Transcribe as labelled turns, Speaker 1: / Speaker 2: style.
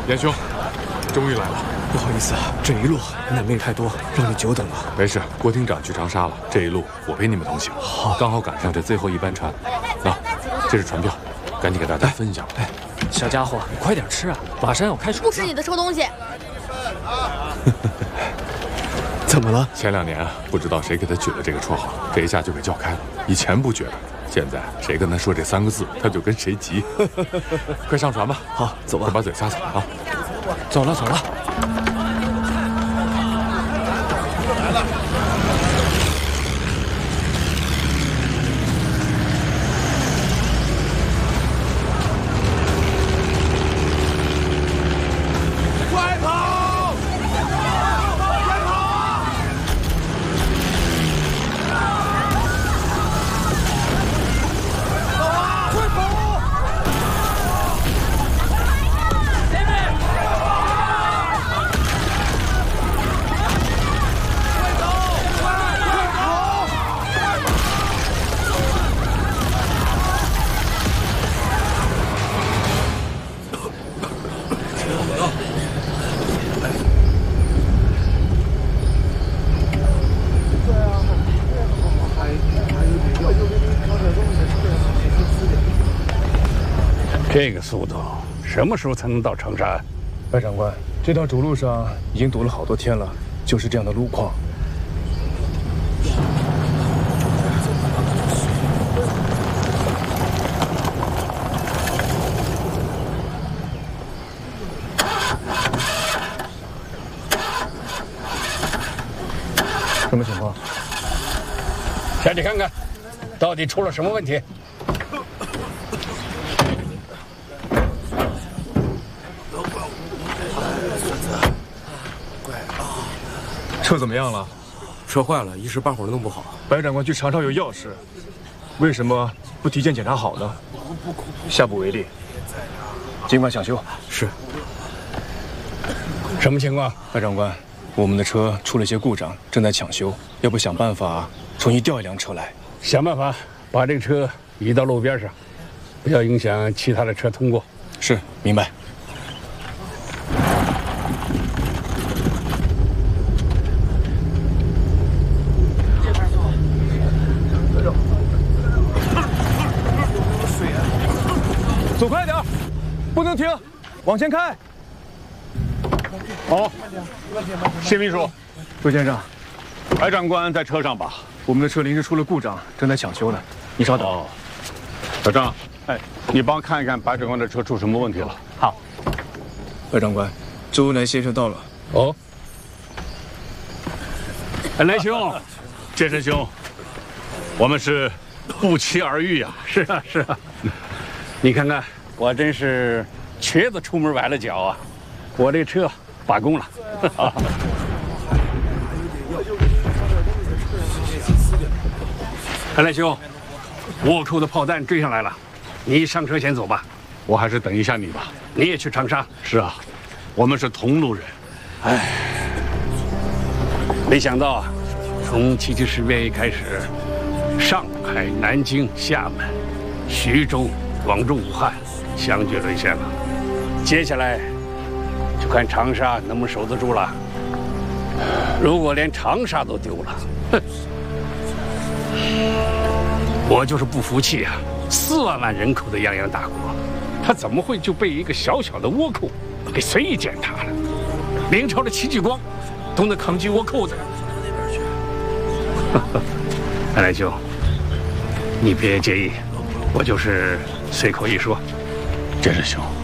Speaker 1: 严兄，终于来了。
Speaker 2: 不好意思啊，这一路难命太多，让你久等了。
Speaker 1: 没事，郭厅长去长沙了，这一路我陪你们同行。
Speaker 2: 好，
Speaker 1: 刚好赶上这最后一班船。那，这是船票，赶紧给大家分享吧。
Speaker 2: 哎，小家伙，你快点吃啊，马上要开船。
Speaker 3: 不吃你的臭东西。
Speaker 2: 怎么了？
Speaker 1: 前2年啊，不知道谁给他取了这个绰号，这一下就给叫开了。以前不觉得，现在谁跟他说这3个字，他就跟谁急。快上船吧。
Speaker 2: 好，走吧。
Speaker 1: 快把嘴擦擦啊。
Speaker 2: 走了，走了。
Speaker 4: 这个速度，什么时候才能到长沙？
Speaker 2: 白长官，这条主路上已经堵了好多天了，就是这样的路况。什么情况？
Speaker 4: 下去看看，到底出了什么问题？
Speaker 2: 车怎么样了？
Speaker 5: 车坏了，一时半会儿弄不好。
Speaker 2: 白长官去长沙有要事，为什么不提前检查好呢？下不为例，尽快抢修。
Speaker 5: 是。
Speaker 4: 什么情况？
Speaker 2: 白长官，我们的车出了些故障，正在抢修，要不想办法重新调一辆车来？
Speaker 4: 想办法把这个车移到路边上，不要影响其他的车通过。
Speaker 2: 是，明白。走快点，不能停，往前开。
Speaker 6: 好，谢秘书，
Speaker 2: 魏先生，
Speaker 6: 白长官在车上吧？
Speaker 2: 我们的车临时出了故障，正在抢修呢。你稍等。
Speaker 6: 哦，小张，哎，你帮看一看白长官的车出什么问题了？
Speaker 2: 好。白长官，周恩来先生到了。
Speaker 4: 哦。来兄，
Speaker 6: 健身兄，我们是不期而遇呀。
Speaker 4: 是啊，是啊。你看看，我真是瘸子出门崴了脚啊！我这车罢工了。来兄，倭寇的炮弹追上来了，你上车先走吧。
Speaker 6: 我还是等一下你吧。
Speaker 4: 你也去长沙？
Speaker 6: 是啊，我们是同路人。
Speaker 4: 哎，没想到啊，从7·7事变一开始，上海、南京、厦门、徐州、广州、武汉相继沦陷了。接下来就看长沙能不能守得住了。如果连长沙都丢了，哼！我就是不服气啊！4万人口的泱泱大国，他怎么会就被一个小小的倭寇给随意践踏了？明朝的戚继光都能抗击倭寇的。安来兄，你别介意，我就是随口一说。
Speaker 6: 健身兄。